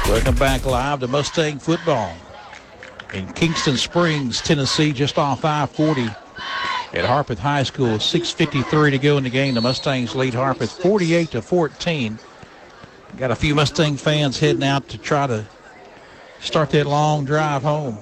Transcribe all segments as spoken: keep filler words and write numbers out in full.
Welcome back live to Mustang football in Kingston Springs, Tennessee, just off I forty at Harpeth High School. six fifty-three to go in the game. The Mustangs lead Harpeth forty-eight to fourteen. Got a few Mustang fans heading out to try to start that long drive home.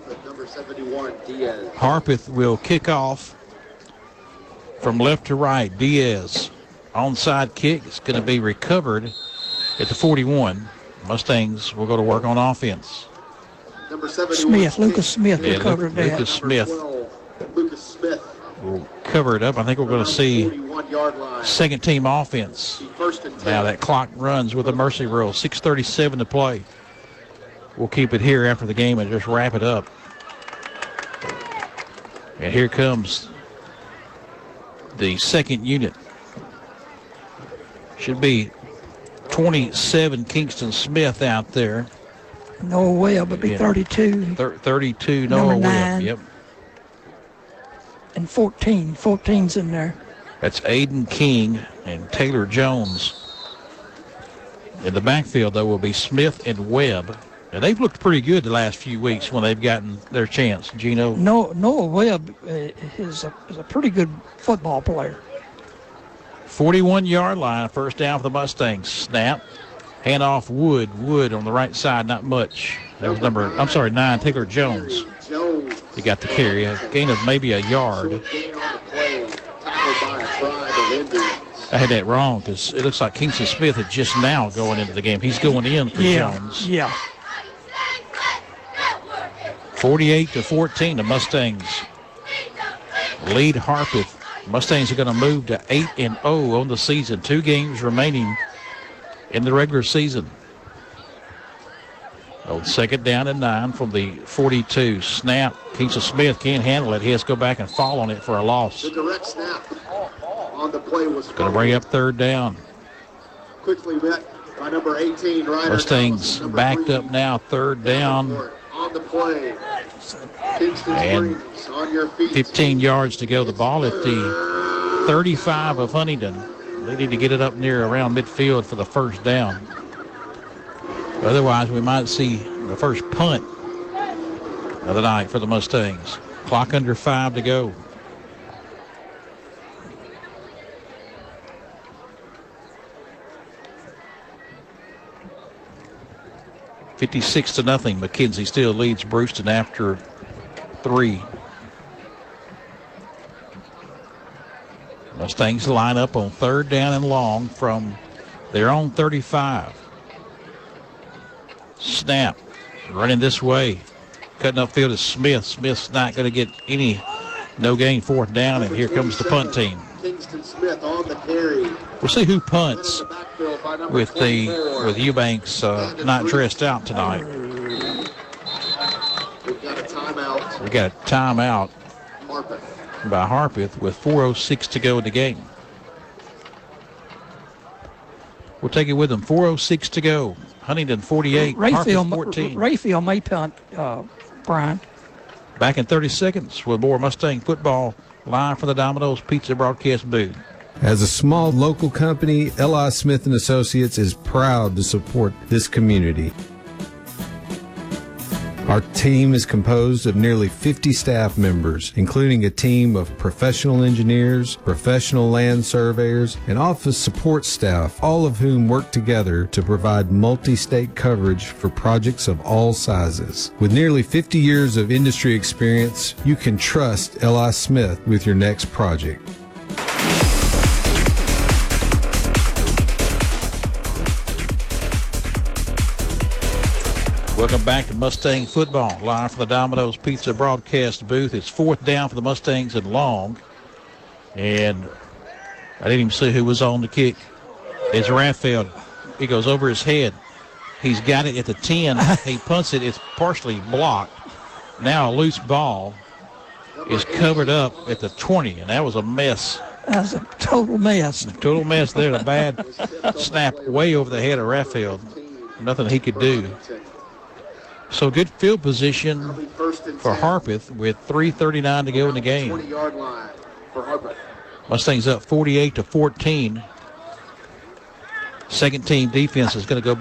Harpeth will kick off from left to right. Diaz, onside kick. It's going to be recovered at the forty-one. Mustangs will go to work on offense. Smith, Lucas Smith will yeah, cover Lu- that. Lucas Smith Lucas Smith will cover it up. I think we're going to see second team offense. Now that clock runs with a mercy rule. six thirty-seven to play. We'll keep it here after the game and just wrap it up. And here comes the second unit. Should be twenty-seven Kingston Smith out there. Noah Webb would be Yeah. thirty-two. Thir- thirty-two Number Noah nine. Webb. Yep. And fourteen. fourteen's in there. That's Aiden King and Taylor Jones. In the backfield, though, will be Smith and Webb. And they've looked pretty good the last few weeks when they've gotten their chance. Gino? Noah, Noah Webb uh, is, a, is a pretty good football player. forty-one-yard line, first down for the Mustangs. Snap. Hand off Wood. Wood on the right side, not much. That was number, I'm sorry, nine, Taylor Jones. He got the carry. A gain of maybe a yard. I had that wrong because it looks like Kingston Smith is just now going into the game. He's going in for Yeah, Jones. yeah. forty-eight to fourteen, the Mustangs lead Harpeth. Mustangs are going to move to eight and oh on the season. Two games remaining in the regular season. Old second down and nine from the forty-two. Snap. Kingston Smith can't handle it. He has to go back and fall on it for a loss. The direct snap on the play was Going to bring up third down. quickly met by number eighteen. Ryder Mustangs Number backed three. up now, third down. On the play. Kingston And Springs on your feet. fifteen yards to go. The ball at the thirty-five of Huntington. They need to get it up near around midfield for the first down. Otherwise, we might see the first punt of the night for the Mustangs. Clock under five to go. fifty-six to nothing. McKenzie still leads Brewston after three. Mustangs line up on third down and long from their own thirty-five. Snap. Running this way. Cutting upfield is Smith. Smith's not going to get any no gain fourth down, and here comes the punt team. Kingston Smith on the carry. We'll see who punts with the with Eubanks uh, not dressed out tonight. We've got a timeout. We got a timeout Harpeth. by Harpeth with four oh six to go in the game. We'll take it with them. four oh six to go. Huntington forty-eight, Rayfield, Harpeth fourteen. Rayfield may punt, uh, Brian. Back in thirty seconds with more Mustang football live from the Domino's Pizza broadcast booth. As a small local company, L I Smith and Associates is proud to support this community. Our team is composed of nearly fifty staff members, including a team of professional engineers, professional land surveyors, and office support staff, all of whom work together to provide multi-state coverage for projects of all sizes. With nearly fifty years of industry experience, you can trust L I Smith with your next project. Welcome back to Mustang football, live from the Domino's Pizza broadcast booth. It's fourth down for the Mustangs and long. And I didn't even see who was on the kick. It's Raphael. He goes over his head. He's got it at the ten. He punts it. It's partially blocked. Now a loose ball is covered up at the twenty, and that was a mess. That was a total mess. Total mess there. A bad snap way over the head of Raphael. Nothing he could do. So good field position for Harpeth with three thirty-nine to go in the game. twenty-yard line for Harpeth. Mustangs up forty-eight to fourteen. Second team defense is going to go